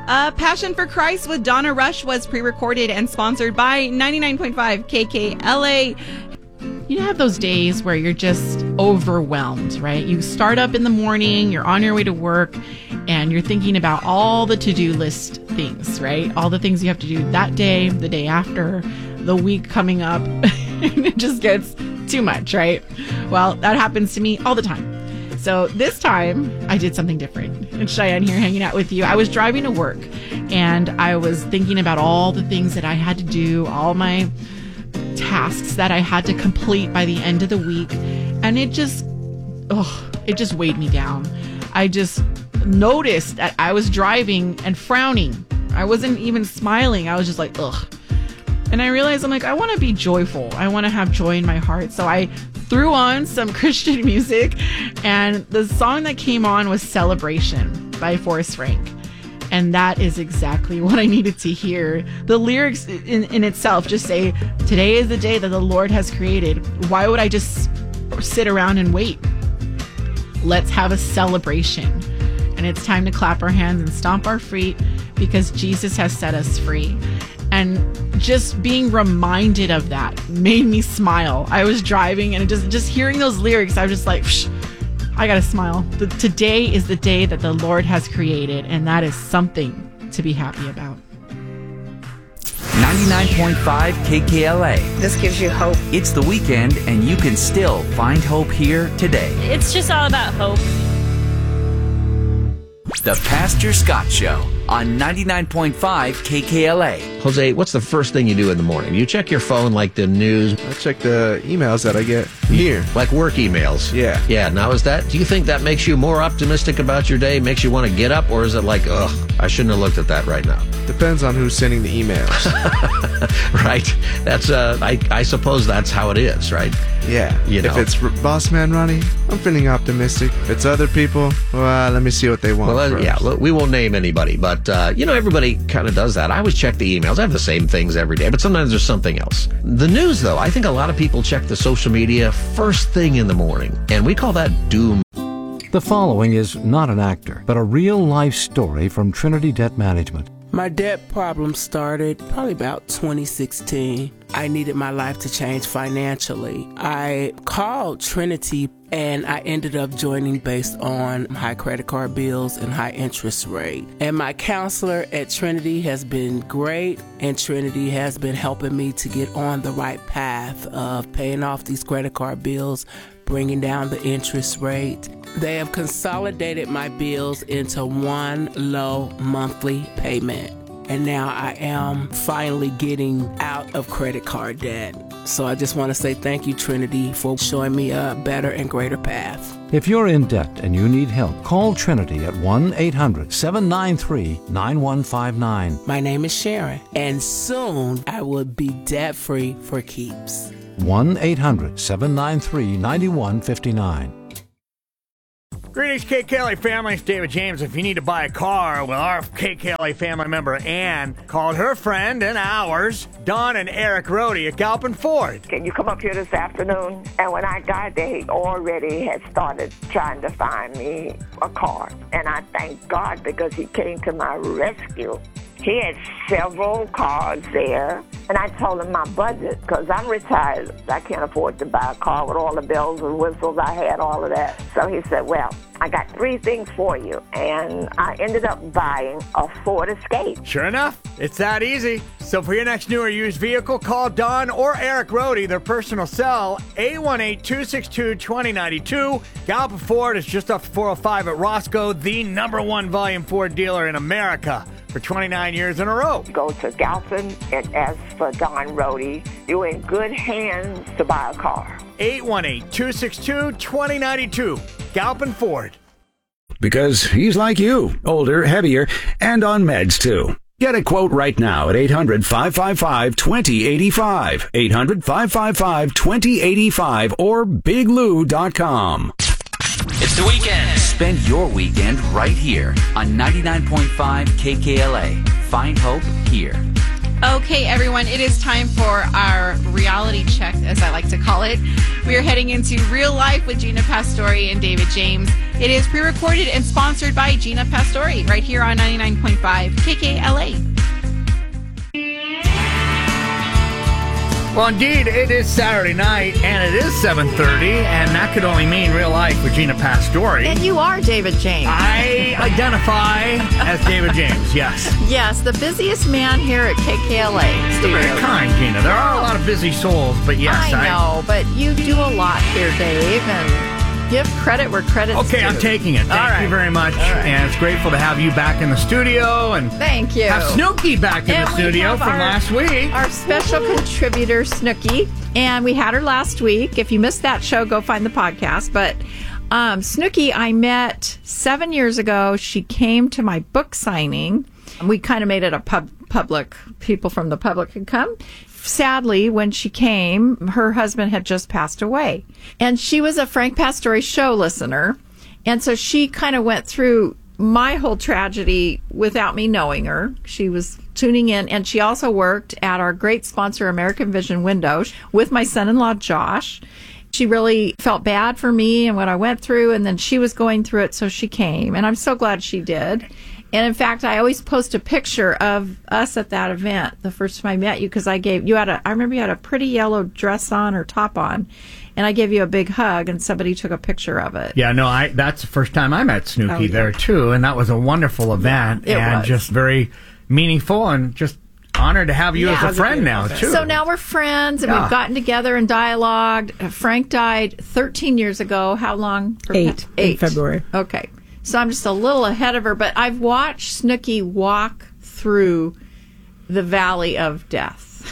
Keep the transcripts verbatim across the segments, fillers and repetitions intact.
Uh, Passion for Christ with Donna Rush was pre-recorded and sponsored by ninety-nine point five K K L A. You have those days where you're just overwhelmed, right? You start up in the morning, you're on your way to work, and you're thinking about all the to-do list things, right? All the things you have to do that day, the day after, the week coming up. And it just gets too much, right? Well, that happens to me all the time. So this time, I did something different. And Cheyenne here hanging out with you. I was driving to work, and I was thinking about all the things that I had to do, all my tasks that I had to complete by the end of the week. And it just, oh, it just weighed me down. I just noticed that I was driving and frowning. I wasn't even smiling. I was just like, ugh. And I realized, I'm like, I want to be joyful. I want to have joy in my heart. So I threw on some Christian music, and the song that came on was Celebration by Forrest Frank. And that is exactly what I needed to hear. The lyrics in, in itself just say, today is the day that the Lord has created. Why would I just sit around and wait? Let's have a celebration. And it's time to clap our hands and stomp our feet because Jesus has set us free. And just being reminded of that made me smile. I was driving and just, just hearing those lyrics, I was just like, Psh, I gotta smile. The, today is the day that the Lord has created, and that is something to be happy about. ninety-nine point five K K L A. This gives you hope. It's the weekend, and you can still find hope here today. It's just all about hope. The Pastor Scott Show on ninety-nine point five K K L A. Jose, what's the first thing you do in the morning? You check your phone like the news? I check the emails that I get here. Like work emails? Yeah. Yeah, now is that, do you think that makes you more optimistic about your day, makes you want to get up, or is it like, ugh, I shouldn't have looked at that right now? Depends on who's sending the emails. Right. That's, uh, I, I suppose that's how it is, right? Yeah. You know. If it's R- Boss Man Ronnie, I'm feeling optimistic. If it's other people, well, let me see what they want Well, uh, first. yeah, we won't name anybody, but, uh, you know, everybody kind of does that. I always check the emails. I have the same things every day, but sometimes there's something else. The news, though, I think a lot of people check the social media first thing in the morning, and we call that doom. The following is not an actor, but a real-life story from Trinity Debt Management. My debt problem started probably about twenty sixteen. I needed my life to change financially. I called Trinity and I ended up joining based on high credit card bills and high interest rate. And my counselor at Trinity has been great, and Trinity has been helping me to get on the right path of paying off these credit card bills, bringing down the interest rate. They have consolidated my bills into one low monthly payment. And now I am finally getting out of credit card debt. So I just want to say thank you, Trinity, for showing me a better and greater path. If you're in debt and you need help, call Trinity at one eight hundred seven nine three nine one five nine. My name is Sharon, and soon I will be debt-free for keeps. one eight hundred seven nine three nine one five nine. Greetings, K K L A family. It's David James. If you need to buy a car, well, our K K L A family member Ann called her friend and ours, Don and Eric Rohde at Galpin Ford. Can you come up here this afternoon? And when I got there, he already had started trying to find me a car. And I thank God because he came to my rescue. He had several cars there, and I told him my budget, because I'm retired. I can't afford to buy a car with all the bells and whistles. I had all of that. So he said, well, I got three things for you, and I ended up buying a Ford Escape. Sure enough, it's that easy. So for your next new or used vehicle, call Don or Eric Rohde, their personal cell, eight one eight, two six two, two zero nine two. Galpin Ford is just off four oh five at Roscoe, the number one volume Ford dealer in America for twenty-nine years in a row. Go to Galpin and ask for Don Rohde. You're in good hands to buy a car. eight one eight, two six two, two zero nine two. Galpin Ford. Because he's like you, older, heavier, and on meds too. Get a quote right now at eight hundred, five five five, two zero eight five, eight hundred, five five five, two zero eight five, or big lou dot com. It's the weekend. Spend your weekend right here on ninety-nine point five K K L A. Find hope here. Okay, everyone, it is time for our reality check, as I like to call it. We are heading into real life with Gina Pastore and David James. It is pre-recorded and sponsored by Gina Pastori right here on ninety-nine point five K K L A. Well, indeed, it is Saturday night, and it is seven thirty, and that could only mean real life with Gina Pastori. And you are David James. I identify as David James, yes. Yes, the busiest man here at K K L A You're very kind, Gina. There are a lot of busy souls, but yes. I know, I... but you do a lot here, Dave, and give credit where credit's Okay, due. I'm taking it. Thank All right. you very much. Right. And it's grateful to have you back in the studio. And thank you. Have Snooky back in and the studio from our, last week. Our special contributor, Snooky. And we had her last week. If you missed that show, go find the podcast. But um, Snooky, I met seven years ago. She came to my book signing. We kind of made it a pub- public, people from the public could come. Sadly, when she came, her husband had just passed away. And she was a Frank Pastore show listener. And so she kind of went through my whole tragedy without me knowing her. She was tuning in. And she also worked at our great sponsor, American Vision Windows, with my son-in-law, Josh. She really felt bad for me and what I went through. And then she was going through it, so she came. And I'm so glad she did. And in fact, I always post a picture of us at that event the first time I met you, because I gave you had a, I remember you had a pretty yellow dress on or top on, and I gave you a big hug, and somebody took a picture of it. Yeah, no, I that's the first time I met Snooky oh, yeah. there too, and that was a wonderful event yeah, and was. just very meaningful and just honored to have you yeah, as a friend now too. So now we're friends, and yeah. we've gotten together and dialogued. Frank died thirteen years ago. How long? Eight. Eight. In February. Okay. So I'm just a little ahead of her, but I've watched Snooky walk through the valley of death.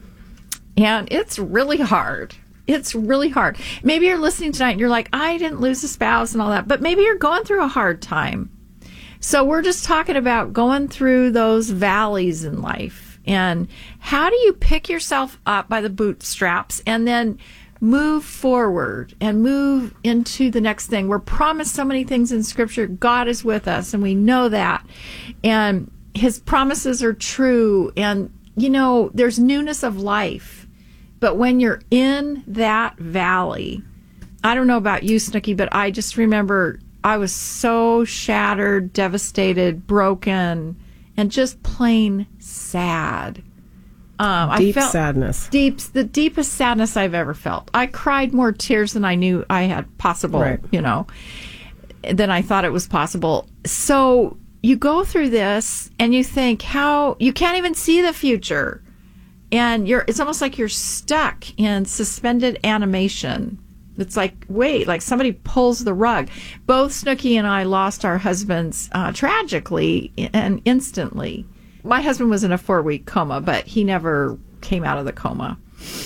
And it's really hard. It's really hard. Maybe you're listening tonight and you're like, I didn't lose a spouse and all that, but maybe you're going through a hard time. So we're just talking about going through those valleys in life, and how do you pick yourself up by the bootstraps and then move forward and move into the next thing. We're promised so many things in Scripture. God is with us, and we know that. And His promises are true. And, you know, there's newness of life. But when you're in that valley, I don't know about you, Snooky, but I just remember I was so shattered, devastated, broken, and just plain sad. Um, deep I felt sadness. Deep, the deepest sadness I've ever felt. I cried more tears than I knew I had possible, right. you know, than I thought it was possible. So you go through this and you think how you can't even see the future. And you're, it's almost like you're stuck in suspended animation. It's like, wait, like somebody pulls the rug. Both Snooky and I lost our husbands uh, tragically and instantly. My husband was in a four-week coma, but he never came out of the coma.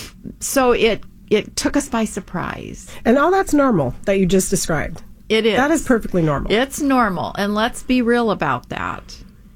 So it it took us by surprise. And all that's normal that you just described. It is. That is perfectly normal. It's normal. And let's be real about that.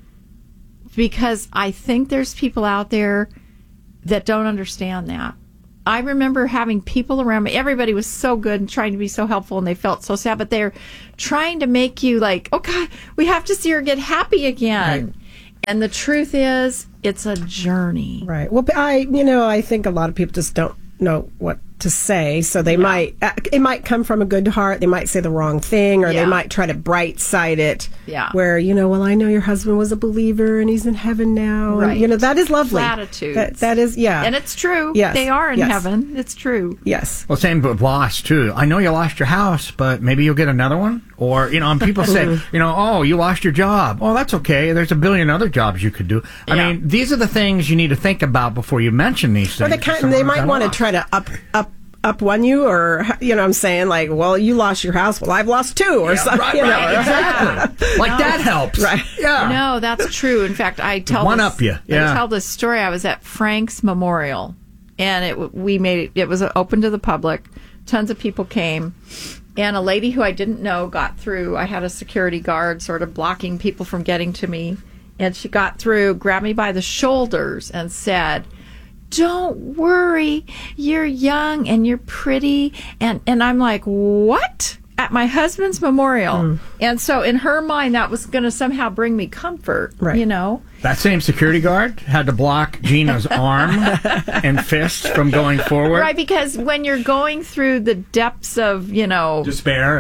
Because I think there's people out there that don't understand that. I remember having people around me. Everybody was so good and trying to be so helpful, and they felt so sad. But they're trying to make you like, oh, God, we have to see her get happy again. Right. And the truth is, it's a journey. Right. Well, I, you know, I think a lot of people just don't know what to say. So they yeah. might, uh, it might come from a good heart. They might say the wrong thing, or yeah. they might try to bright side it. Yeah. Where, you know, well, I know your husband was a believer and he's in heaven now. Right. And, you know, that is lovely. Platitudes. That, that is, yeah. And it's true. Yes. They are in yes. heaven. It's true. Yes. Well, same with loss, too. I know you lost your house, but maybe you'll get another one. Or, you know, and people say, you know, oh, you lost your job. Oh, that's okay. There's a billion other jobs you could do. I yeah. mean, these are the things you need to think about before you mention these things. Or they, kind, they might want to try to up, up, up one you, or, you know what I'm saying, like, well, you lost your house, well, I've lost two, or yeah, something. Right, you know, right, exactly. Like, no, that helps. Right. Yeah. No, that's true. In fact, I tell One this, up you. Yeah. I tell this story. I was at Frank's memorial, and it we made it, it was open to the public. Tons of people came, and a lady who I didn't know got through. I had a security guard sort of blocking people from getting to me, and she got through, grabbed me by the shoulders, and said, "Don't worry, you're young and you're pretty." And, and I'm like, what? At my husband's memorial. Mm. And so in her mind, that was going to somehow bring me comfort, right. you know? That same security guard had to block Gina's arm and fist from going forward. Right, because when you're going through the depths of, you know... despair, as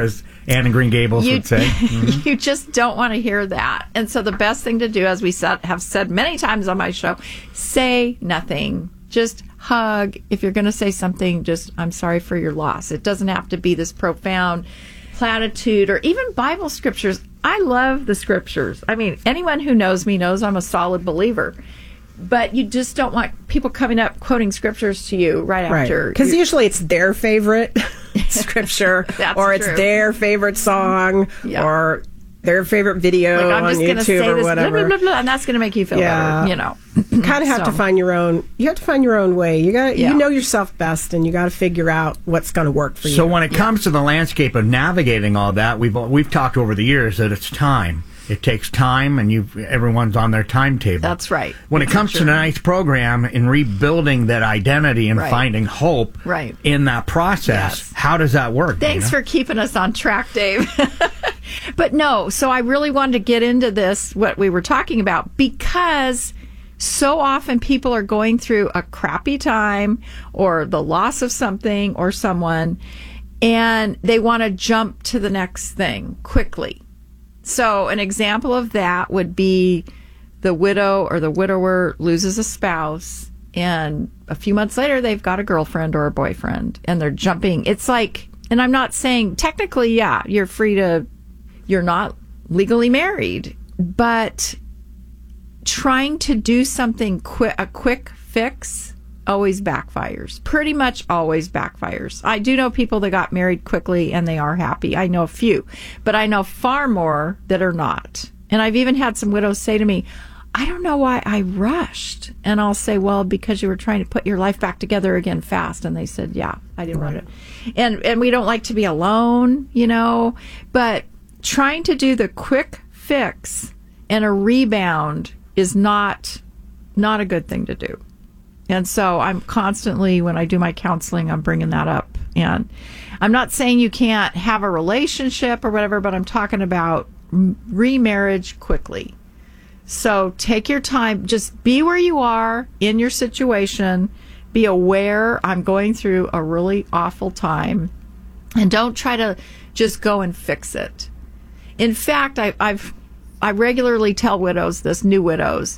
Anne in Green Gables you, would say. Mm-hmm. You just don't want to hear that. And so the best thing to do, as we said, have said many times on my show, say nothing. Just hug. If you're going to say something, just, I'm sorry for your loss. It doesn't have to be this profound platitude or even Bible scriptures. I love the scriptures. I mean, anyone who knows me knows I'm a solid believer. But you just don't want people coming up quoting scriptures to you right, right. after. Because usually it's their favorite scripture, or it's true. their favorite song, yeah. or their favorite video like, I'm on just gonna YouTube say or this, whatever. Blah, blah, blah, blah, and that's going to make you feel yeah. better, you know. You kind of have so. to find your own. You have to find your own way. You got yeah. you know yourself best, and you got to figure out what's going to work for you. So when it comes to the landscape of navigating all that, we've we've talked over the years that it's time. It takes time, and you everyone's on their timetable. That's right. When it comes to tonight's program in rebuilding that identity and right. finding hope right. in that process, yes. how does that work? Thanks Dana? for keeping us on track, Dave. But no, so I really wanted to get into this, what we were talking about, because so often people are going through a crappy time or the loss of something or someone, and they want to jump to the next thing quickly. So an example of that would be the widow or the widower loses a spouse, and a few months later they've got a girlfriend or a boyfriend, and they're jumping. It's like, and I'm not saying technically, yeah, you're free to, you're not legally married, but trying to do something quick, a quick fix, always backfires. Pretty much always backfires. I do know people that got married quickly and they are happy. I know a few, but I know far more that are not. And I've even had some widows say to me, I don't know why I rushed. And I'll say, well, because you were trying to put your life back together again fast. And they said, yeah, I didn't right. want it. And, and we don't like to be alone, you know, but trying to do the quick fix and a rebound is not, not a good thing to do. And so I'm constantly, when I do my counseling, I'm bringing that up. And I'm not saying you can't have a relationship or whatever, but I'm talking about remarriage quickly. So take your time. Just be where you are in your situation. Be aware I'm going through a really awful time. And don't try to just go and fix it. In fact, I, I've I regularly tell widows this, new widows,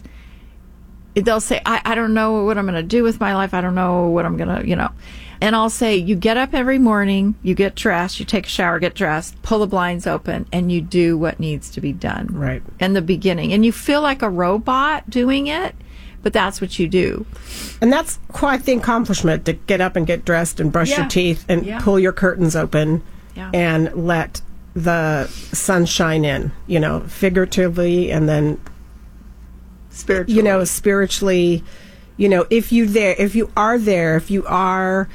they'll say, I, I don't know what I'm going to do with my life. I don't know what I'm going to, you know. And I'll say, you get up every morning, you get dressed, you take a shower, get dressed, pull the blinds open, and you do what needs to be done. Right. In the beginning. And you feel like a robot doing it, but that's what you do. And that's quite the accomplishment, to get up and get dressed and brush yeah. your teeth and yeah. pull your curtains open yeah. and let the sun shine in, you know, figuratively and then spiritually. You know, spiritually, you know, if you there, if you are there, if you are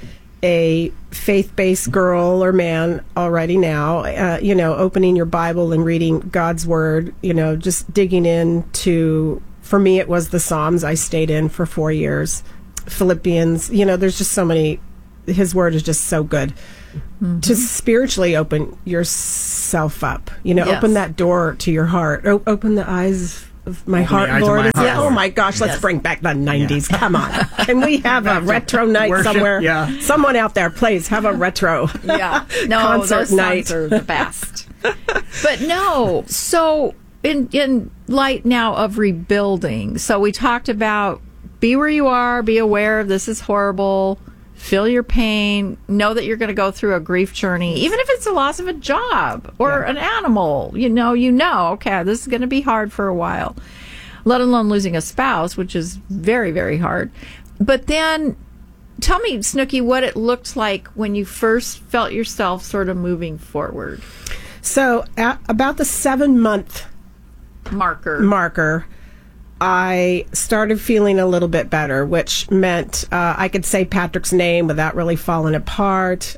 a faith-based girl or man already now, uh, you know, opening your Bible and reading God's Word, you know, just digging into, for me, it was the Psalms I stayed in for four years, Philippians, you know, there's just so many, His Word is just so good. Mm-hmm. To spiritually open yourself up, you know, yes. open that door to your heart, o- open the eyes of my open heart, Lord. My heart, yeah. Lord. Oh my gosh, let's yes. bring back the nineties. Yeah. Come on. Can we have a retro night Worship, somewhere? yeah. Someone out there, please have a retro yeah. No, concert those night. songs are the best. But no, so in in light now of rebuilding, so we talked about be where you are, be aware of this is horrible, feel your pain, know that you're going to go through a grief journey, even if it's the loss of a job or yeah. an animal, you know, you know, okay, this is going to be hard for a while, let alone losing a spouse, which is very, very hard. But then tell me, Snooki, what it looked like when you first felt yourself sort of moving forward. So at about the seven month marker, marker, I started feeling a little bit better, which meant uh, I could say Patrick's name without really falling apart.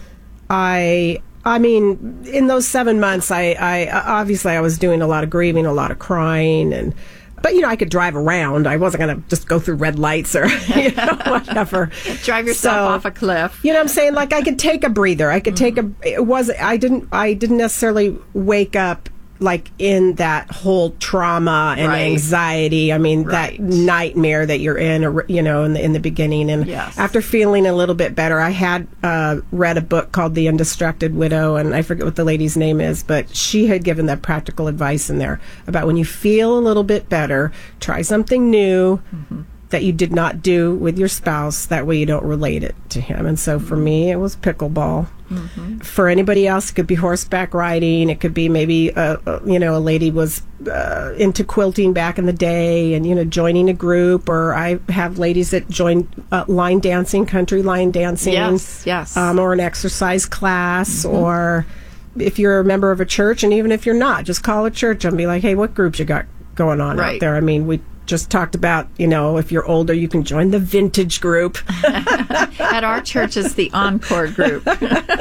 I, I mean, in those seven months, I, I obviously I was doing a lot of grieving, a lot of crying, and but you know I could drive around. I wasn't going to just go through red lights or you know whatever. Drive yourself so, off a cliff. You know what I'm saying? Like I could take a breather. I could mm-hmm. take a. It was I didn't I didn't necessarily wake up like in that whole trauma and Right. anxiety. I mean, Right. that nightmare that you're in, or, you know, in the, in the beginning. And Yes. after feeling a little bit better, I had uh, read a book called The Undistracted Widow, and I forget what the lady's name is, but she had given that practical advice in there about when you feel a little bit better, try something new. Mm-hmm. that you did not do with your spouse. That way you don't relate it to him. And so for me, it was pickleball. Mm-hmm. For anybody else, it could be horseback riding. It could be maybe, a, a, you know, a lady was uh, into quilting back in the day and, you know, joining a group. Or I have ladies that join uh, line dancing, country line dancing. Yes, yes. Um, or an exercise class. Mm-hmm. Or if you're a member of a church, and even if you're not, just call a church and be like, hey, what groups you got going on Right. out there? I mean, we just talked about, you know, if you're older, you can join the vintage group. At our church, it's the Encore group. But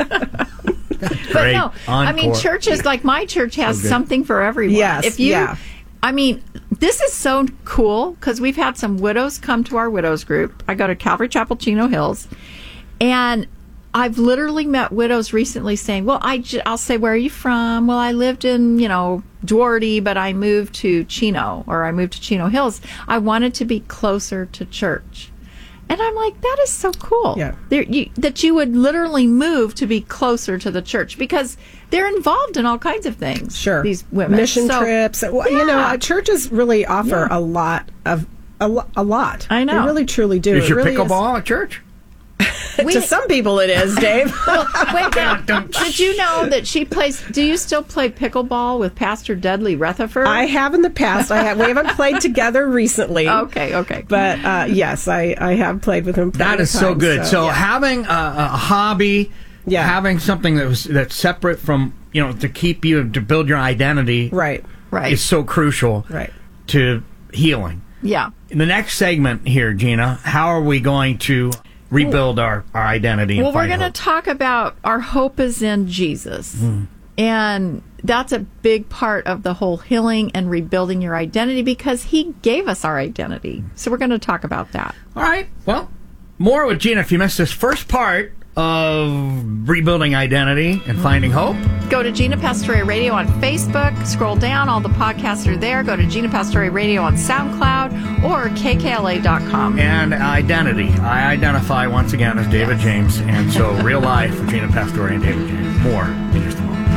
Great. no, I mean, Encore. churches like my church has So good. something for everyone. Yes, if you, yeah. I mean, this is so cool because we've had some widows come to our widows group. I go to Calvary Chapel, Chino Hills, and I've literally met widows recently saying, well, I j- I'll say, where are you from? Well, I lived in, you know, Duarte, but I moved to Chino, or I moved to Chino Hills. I wanted to be closer to church. And I'm like, that is so cool. Yeah. There, you, that you would literally move to be closer to the church because they're involved in all kinds of things. Sure. These women. Mission So, trips. Well, You know, yeah. uh, churches really offer Yeah. a lot of, a, lo- a lot. I know. They really, truly do. Is It your really pickleball at church? We- to some people it is, Dave. Well, wait, now, did you know that she plays? Do you still play pickleball with Pastor Dudley Rutherford? I have in the past. I have. We haven't played together recently. Okay, okay. But uh, yes, I, I have played with him. plenty That of is so times, good. So, yeah. having a, a hobby, Yeah. having something that was that's separate from, you know, to keep you, to build your identity, right, right, is so crucial, right, to healing. Yeah. In the next segment here, Gina, how are we going to rebuild our, our identity? Well, and we're find going to hope? talk about our hope is in Jesus. Mm. And that's a big part of the whole healing and rebuilding your identity because he gave us our identity. So we're going to talk about that. All right. Well, more with Gina if you missed this first part of rebuilding identity and finding hope. Go to Gina Pastore Radio on Facebook. Scroll down. All the podcasts are there. Go to Gina Pastore Radio on SoundCloud or K K L A dot com. And identity. I identify once again as David James. And so real life with Gina Pastore and David James. More in just a moment.